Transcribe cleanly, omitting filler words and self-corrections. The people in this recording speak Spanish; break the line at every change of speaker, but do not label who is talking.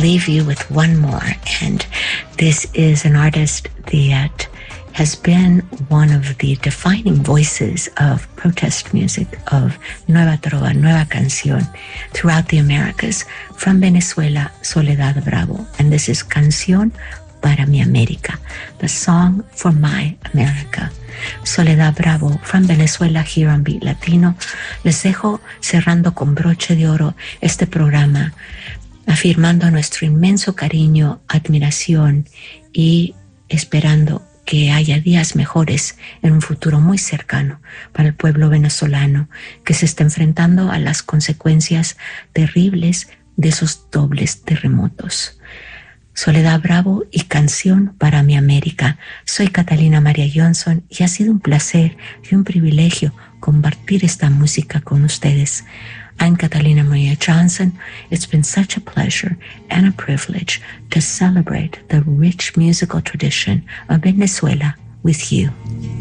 leave you with one more, and this is an artist that has been one of the defining voices of protest music, of Nueva Trova, Nueva Canción throughout the Americas. From Venezuela, Soledad Bravo, and this is Canción para mi América, the song for my America. Soledad Bravo from Venezuela here on Beat Latino. Les dejo cerrando con broche de oro este programa, afirmando nuestro inmenso cariño, admiración y esperando que haya días mejores en un futuro muy cercano para el pueblo venezolano que se está enfrentando a las consecuencias terribles de esos dobles terremotos. Soledad Bravo y Canción para mi América. Soy Catalina María Johnson y ha sido un placer y un privilegio compartir esta música con ustedes. I'm Catalina Maria Johnson. It's been such a pleasure and a privilege to celebrate the rich musical tradition of Venezuela with you.